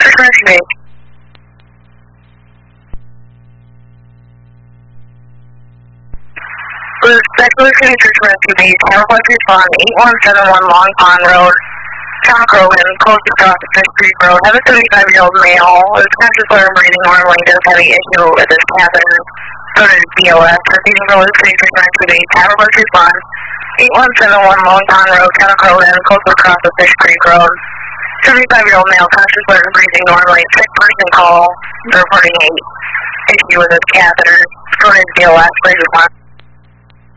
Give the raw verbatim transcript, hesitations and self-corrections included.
Emergency. With Special Communications Rescue Base, California Respond, eight one seven one Long Pond Road, Chalk Rowan, close across the Fish Creek Road. Have a seventy-five-year-old male with conscious or breathing normally, does have an issue with his catheter. Go to B O S, receiving for Luke Communications Rescue Base, California Respond, eight one seven one Long Pond Road, Chalk Rowan, close across the Fish Creek Road. seventy-five-year-old male, conscious or breathing normally, sick person call, reporting a issue with his catheter. Go to B O S, please respond.